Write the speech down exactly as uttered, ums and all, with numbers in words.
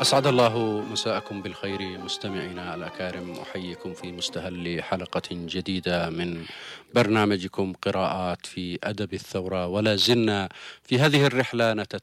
أسعد الله مساءكم بالخير مستمعينا الأكارم، أحييكم في مستهل حلقة جديدة من برنامجكم قراءات في أدب الثورة، ولا زلنا في هذه الرحلة